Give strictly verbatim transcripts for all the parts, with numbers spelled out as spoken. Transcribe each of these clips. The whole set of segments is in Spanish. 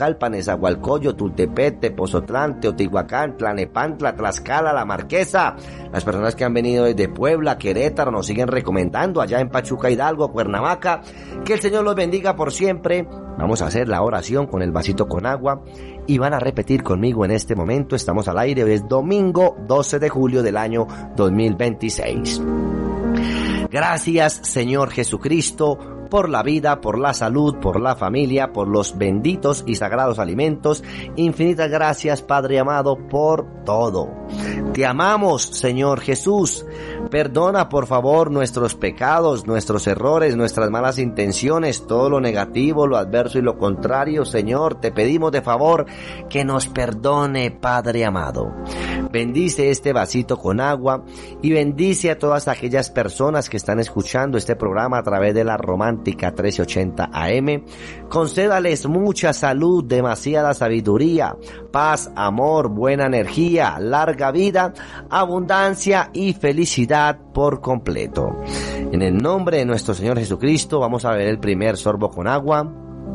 Naucalpan, Nezahualcóyotl, Tultepec, Pozotlán, Teotihuacán, Tlanepantla, Tlaxcala, La Marquesa, las personas que han venido desde Puebla, Querétaro, nos siguen recomendando allá en Pachuca, Hidalgo, Cuernavaca, que el Señor los bendiga por siempre. Vamos a hacer la oración con el vasito con agua y van a repetir conmigo en este momento. Estamos al aire, hoy es domingo doce de julio del año dos mil veintiséis. Gracias, Señor Jesucristo, por la vida, por la salud, por la familia, por los benditos y sagrados alimentos. Infinitas gracias, Padre amado, por todo. Te amamos, Señor Jesús. Perdona, por favor, nuestros pecados, nuestros errores, nuestras malas intenciones, todo lo negativo, lo adverso y lo contrario. Señor, te pedimos de favor que nos perdone, Padre amado. Bendice este vasito con agua y bendice a todas aquellas personas que están escuchando este programa a través de la Romántica trece ochenta A M. Concédales mucha salud, demasiada sabiduría, paz, amor, buena energía, larga vida, abundancia y felicidad por completo. En el nombre de nuestro Señor Jesucristo vamos a beber el primer sorbo con agua.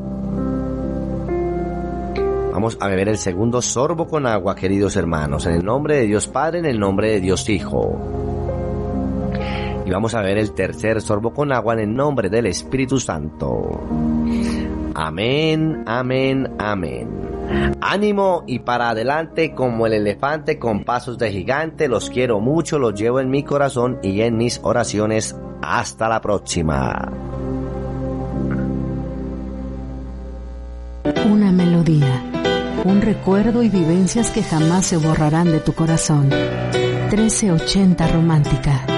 Vamos a beber el segundo sorbo con agua, queridos hermanos, en el nombre de Dios Padre, en el nombre de Dios Hijo. Y vamos a beber el tercer sorbo con agua en el nombre del Espíritu Santo. Amén, amén, amén. Ánimo y para adelante como el elefante con pasos de gigante. Los quiero mucho, los llevo en mi corazón y en mis oraciones. Hasta la próxima. Una melodía, un recuerdo y vivencias que jamás se borrarán de tu corazón. trece ochenta Romántica.